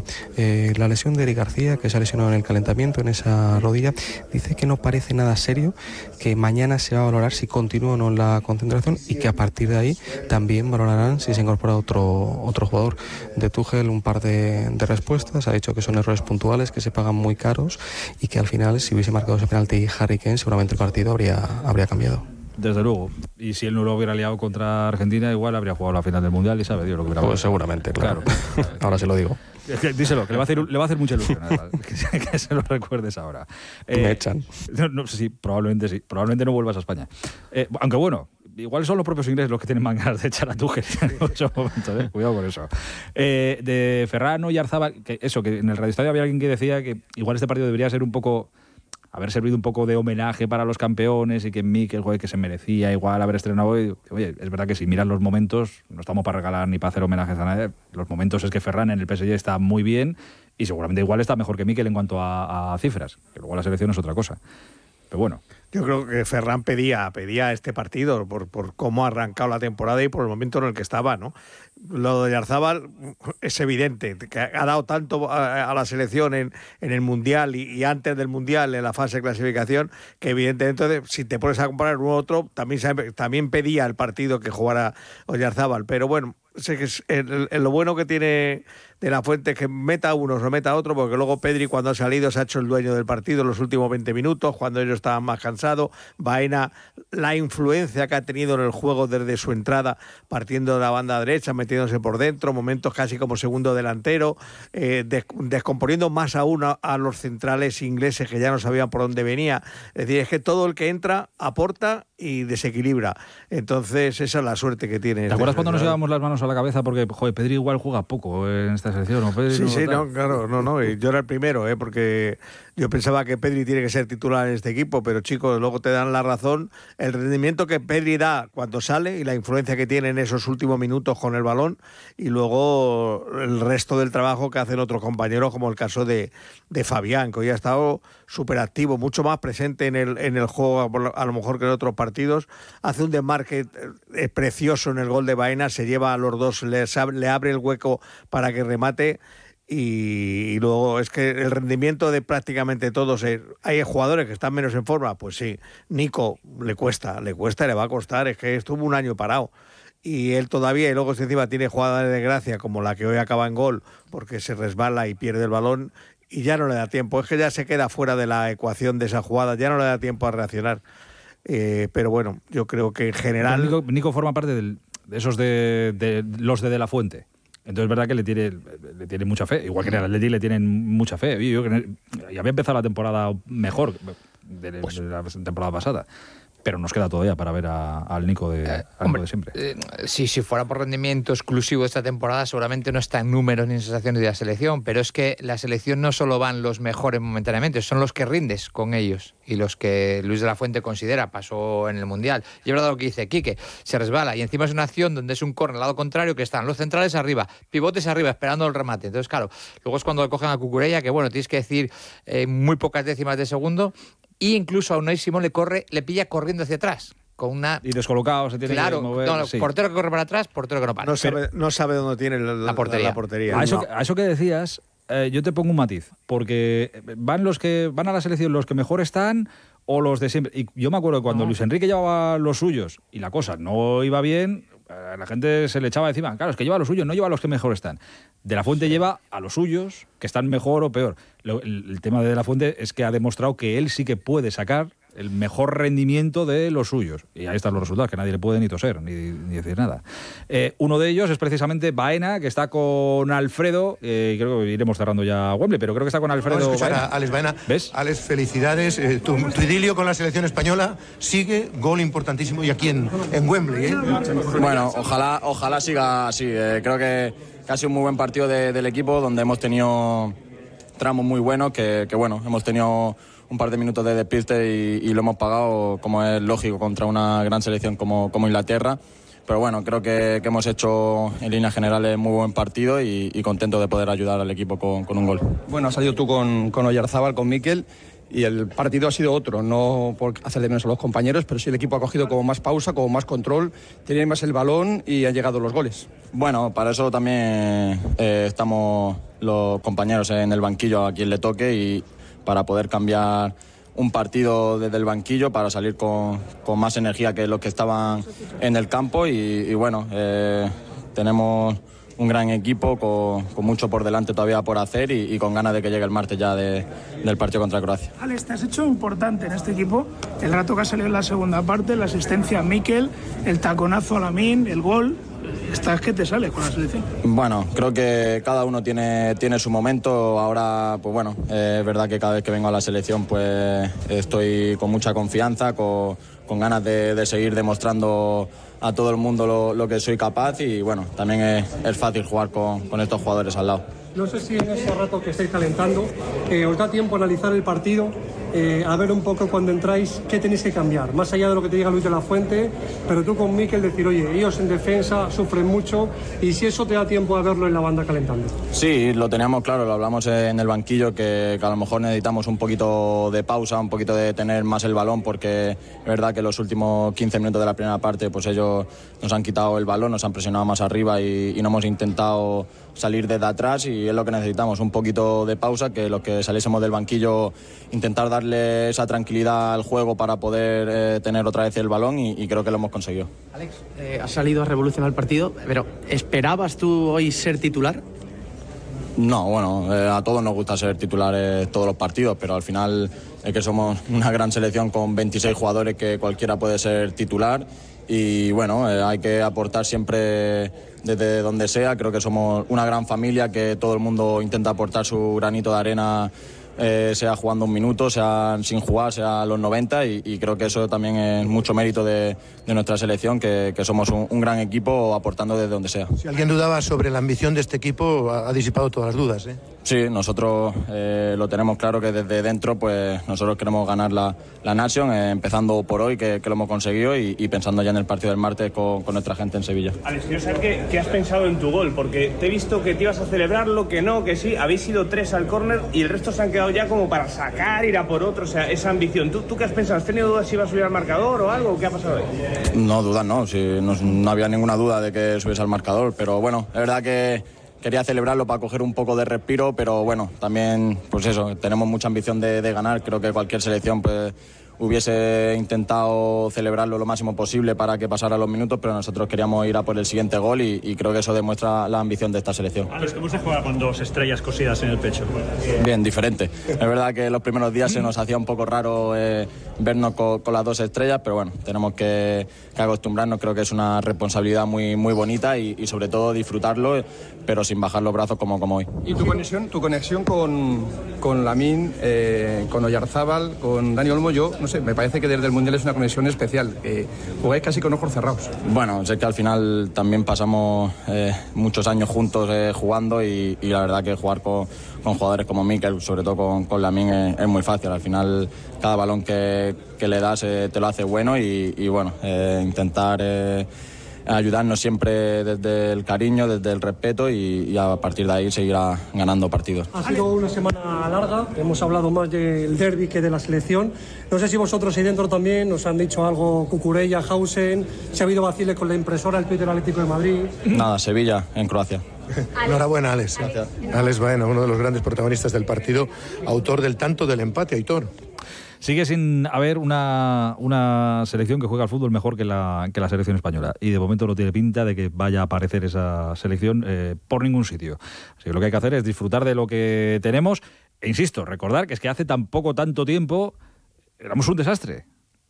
no. La lesión de Eric García, que se ha lesionado en el calentamiento, en esa rodilla, dice que no parece nada serio, que mañana se va a valorar si continúa o no en la concentración y que a partir de ahí también valorarán si se incorpora otro jugador. De Tuchel un par de respuestas, ha dicho que son errores puntuales, que se pagan muy caros y que al final, si hubiese marcado ese penalti Harry Kane, seguramente el partido habría cambiado. Desde luego. Y si él no lo hubiera liado contra Argentina, igual habría jugado la final del Mundial y sabe Dios lo que hubiera. Pues seguramente, claro. Ahora se lo digo. Díselo, que le va a hacer mucha ilusión. Que se lo recuerdes ahora. Me echan. Sí, probablemente no vuelvas a España. Aunque bueno, igual son los propios ingleses los que tienen más ganas de echar a Tuchel en muchos momentos, cuidado con eso. De Ferran y Oyarzábal, que en el Radio Estadio había alguien que decía que igual este partido debería ser haber servido un poco de homenaje para los campeones y que Mikel, que se merecía igual haber estrenado hoy. Oye, es verdad que si miras los momentos, no estamos para regalar ni para hacer homenajes a nadie. Los momentos es que Ferran en el PSG está muy bien y seguramente igual está mejor que Mikel en cuanto a cifras, que luego la selección es otra cosa. Pero bueno. Yo creo que Ferran pedía este partido por cómo ha arrancado la temporada y por el momento en el que estaba, ¿no? Lo de Oyarzábal es evidente, que ha dado tanto a la selección en el Mundial y antes del Mundial en la fase de clasificación, que evidentemente si te pones a comparar uno u otro, también pedía el partido que jugara Oyarzábal. Pero bueno, sé que lo bueno que tiene de la Fuente es que meta a unos o meta a otro, porque luego Pedri, cuando ha salido, se ha hecho el dueño del partido en los últimos 20 minutos, cuando ellos estaban más cansados. Baena, la influencia que ha tenido en el juego desde su entrada, partiendo de la banda derecha, metiéndose por dentro, momentos casi como segundo delantero, descomponiendo más aún a los centrales ingleses que ya no sabían por dónde venía. Es decir, es que todo el que entra aporta y desequilibra. Entonces, esa es la suerte que tiene. ¿Te acuerdas cuando nos llevamos las manos a la cabeza? Porque, Pedri igual juega poco en esta selección, ¿no? Pedri claro, y yo era el primero, porque yo pensaba que Pedri tiene que ser titular en este equipo, pero chicos, luego te dan la razón. El rendimiento que Pedri da cuando sale y la influencia que tiene en esos últimos minutos con el balón, y luego el resto del trabajo que hacen otros compañeros, como el caso de Fabián, que hoy ha estado súper activo, mucho más presente en el juego, a lo mejor que en otros partidos. Hace un desmarque precioso en el gol de Baena, se lleva a los dos, le abre el hueco para que remate. Y luego es que el rendimiento de prácticamente todos, hay jugadores que están menos en forma, pues sí. Nico le cuesta y le va a costar, es que estuvo un año parado y él todavía, y luego encima tiene jugadas de gracia como la que hoy acaba en gol porque se resbala y pierde el balón y ya no le da tiempo, es que ya se queda fuera de la ecuación de esa jugada, ya no le da tiempo a reaccionar. Pero bueno, yo creo que en general Nico forma parte de esos de los de La Fuente. Entonces es verdad que le tiene mucha fe, igual que en el Atleti le tienen mucha fe. Y había empezado la temporada mejor de la temporada pasada, pero nos queda todavía para ver al Nico de siempre. Si fuera por rendimiento exclusivo de esta temporada, seguramente no está en números ni en sensaciones de la selección, pero es que la selección no solo van los mejores momentáneamente, son los que rindes con ellos y los que Luis de la Fuente considera, pasó en el Mundial. Y es verdad lo que dice Quique, se resbala y encima es una acción donde es un córner al lado contrario, que están los centrales arriba, pivotes arriba, esperando el remate. Entonces, claro, luego es cuando cogen a Cucurella, que bueno, tienes que decir muy pocas décimas de segundo. Y incluso a Unai Simón le pilla corriendo hacia atrás. Y descolocado, se tiene que mover. Sí. Portero que corre para atrás, portero que no para. No sabe dónde tiene la portería. A eso que decías, yo te pongo un matiz. Porque van a la selección los que mejor están o los de siempre. Y yo me acuerdo que cuando Luis Enrique llevaba los suyos y la cosa no iba bien, la gente se le echaba encima. Claro, es que lleva los suyos, no lleva a los que mejor están. De la Fuente lleva a los suyos, que están mejor o peor. El tema de la Fuente es que ha demostrado que él sí que puede sacar el mejor rendimiento de los suyos. Y ahí están los resultados, que nadie le puede ni toser, ni decir nada. Uno de ellos es precisamente Baena, que está con Alfredo, creo que iremos cerrando ya Wembley, pero creo que está con Alfredo. Vamos a escuchar a Alex Baena. ¿Ves? Alex, felicidades. Tu idilio con la selección española sigue, gol importantísimo, y aquí en Wembley. Bueno, ojalá siga así. Creo que ha sido un muy buen partido del equipo, donde hemos tenido tramos muy buenos, que bueno, hemos tenido un par de minutos de despiste y lo hemos pagado, como es lógico, contra una gran selección como Inglaterra. Pero bueno, creo que hemos hecho en líneas generales muy buen partido y contento de poder ayudar al equipo con un gol. Bueno, has salido tú con Oyarzábal, con Mikel, y el partido ha sido otro, no por hacer de menos a los compañeros, pero sí el equipo ha cogido como más pausa, como más control, tiene más el balón y han llegado los goles. Bueno, para eso también estamos los compañeros en el banquillo a quien le toque y para poder cambiar un partido desde el banquillo para salir con más energía que los que estaban en el campo y bueno, tenemos un gran equipo con mucho por delante todavía por hacer y con ganas de que llegue el martes ya del partido contra Croacia. Alex, te has hecho importante en este equipo el rato que ha salido en la segunda parte, la asistencia a Mikel, el taconazo a Lamine, el gol. ¿Estás que te sale con la selección? Bueno, creo que cada uno tiene su momento. Ahora, pues bueno, es verdad que cada vez que vengo a la selección pues estoy con mucha confianza, con ganas de seguir demostrando a todo el mundo lo que soy capaz y bueno, también es fácil jugar con estos jugadores al lado. No sé si en ese rato que estáis calentando os da tiempo a analizar el partido, a ver un poco cuando entráis qué tenéis que cambiar, más allá de lo que te diga Luis de la Fuente, pero tú con Mikel decir, oye, ellos en defensa sufren mucho y si eso te da tiempo a verlo en la banda calentando. Sí, lo teníamos claro, lo hablamos en el banquillo, que a lo mejor necesitamos un poquito de pausa, un poquito de tener más el balón, porque es verdad que los últimos 15 minutos de la primera parte pues ellos nos han quitado el balón, nos han presionado más arriba y no hemos intentado salir desde atrás y es lo que necesitamos, un poquito de pausa, que los que saliésemos del banquillo intentar darle esa tranquilidad al juego para poder tener otra vez el balón y creo que lo hemos conseguido. Alex, has salido a revolucionar el partido, pero ¿esperabas tú hoy ser titular? No, bueno, a todos nos gusta ser titulares todos los partidos, pero al final es que somos una gran selección con 26 jugadores que cualquiera puede ser titular y bueno, hay que aportar siempre desde donde sea. Creo que somos una gran familia, que todo el mundo intenta aportar su granito de arena, sea jugando un minuto, sea sin jugar, sea a los 90 y creo que eso también es mucho mérito de nuestra selección, que somos un gran equipo aportando desde donde sea. Si alguien dudaba sobre la ambición de este equipo, ha disipado todas las dudas, ¿eh? Sí, nosotros lo tenemos claro que desde dentro pues nosotros queremos ganar la Nation, empezando por hoy que lo hemos conseguido y pensando ya en el partido del martes con nuestra gente en Sevilla. Alex, quiero saber qué has pensado en tu gol, porque te he visto que te ibas a celebrarlo, que no, que sí, habéis ido 3 al córner y el resto se han quedado ya como para sacar, ir a por otro, o sea, esa ambición. ¿Tú qué has pensado? ¿Has tenido dudas si ibas a subir al marcador o algo? ¿Qué ha pasado ahí? No, dudas no, sí, no había ninguna duda de que subiese al marcador, pero bueno, es verdad que quería celebrarlo para coger un poco de respiro, pero bueno, también, pues eso, tenemos mucha ambición de ganar. Creo que cualquier selección pues hubiese intentado celebrarlo lo máximo posible para que pasara los minutos, pero nosotros queríamos ir a por el siguiente gol y creo que eso demuestra la ambición de esta selección. Alex, ¿cómo se juega con 2 estrellas cosidas en el pecho? Bien, diferente. Es verdad que los primeros días se nos hacía un poco raro vernos con las 2 estrellas, pero bueno, tenemos que acostumbrarnos. Creo que es una responsabilidad muy, muy bonita y sobre todo disfrutarlo, pero sin bajar los brazos como hoy. ¿Y tu conexión con Lamine, con Oyarzábal, con Dani Olmo? Yo no sé, me parece que desde el Mundial es una conexión especial. Jugáis casi con ojos cerrados. Bueno, sé que al final también pasamos muchos años juntos jugando y la verdad que jugar con jugadores como Mikel, sobre todo con Lamine, es muy fácil. Al final cada balón que le das te lo hace bueno y bueno, intentar ayudarnos siempre desde el cariño, desde el respeto y a partir de ahí seguir ganando partidos. Ha sido una semana larga, hemos hablado más del derbi que de la selección. No sé si vosotros ahí dentro también nos han dicho algo, Cucurella, Hausen, si ha habido vaciles con la impresora, el Twitter Atlético de Madrid. Nada, Sevilla, en Croacia. Enhorabuena, Alex. Gracias. Alex Baena, uno de los grandes protagonistas del partido, autor del tanto del empate, Aitor. Sigue sin haber una selección que juega al fútbol mejor que la selección española y de momento no tiene pinta de que vaya a aparecer esa selección por ningún sitio. Así que lo que hay que hacer es disfrutar de lo que tenemos e insisto, recordar que es que hace tanto tiempo éramos un desastre.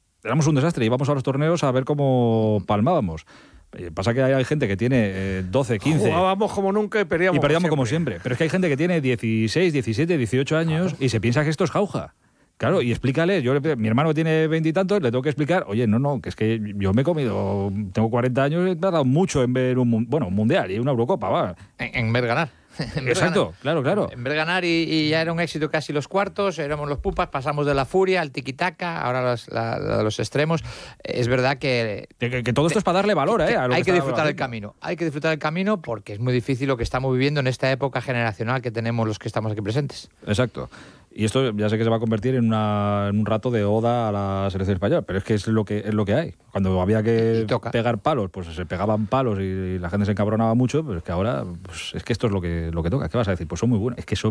Íbamos a los torneos a ver cómo palmábamos. Pasa que hay gente que tiene 12, 15... Jugábamos como nunca y perdíamos como siempre. Pero es que hay gente que tiene 16, 17, 18 años y se piensa que esto es jauja. Claro, y explícale, mi hermano que tiene 20 y tantos, le tengo que explicar, oye, no, que es que yo me he comido, tengo 40 años, he tardado mucho en ver un mundial y una Eurocopa, va. En ver ganar. Exacto, claro. En ver ganar y ya era un éxito casi los cuartos, éramos los pupas, pasamos de la furia al tiquitaca, ahora los extremos. Es verdad que todo esto es para darle valor, a lo hay que disfrutar el camino. Hay que disfrutar el camino porque es muy difícil lo que estamos viviendo en esta época generacional que tenemos los que estamos aquí presentes. Exacto. Y esto ya sé que se va a convertir en un rato de oda a la selección española, pero es que es lo que hay. Cuando había que pegar palos, pues se pegaban palos y la gente se encabronaba mucho, pero es que ahora, pues es que esto es lo que toca. ¿Qué vas a decir? Pues son muy buenos. Es que son